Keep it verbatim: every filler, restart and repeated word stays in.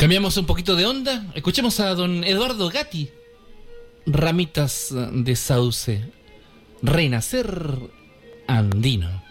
Cambiamos un poquito de onda. Escuchemos a don Eduardo Gatti. Ramitas de sauce. Renacer andino.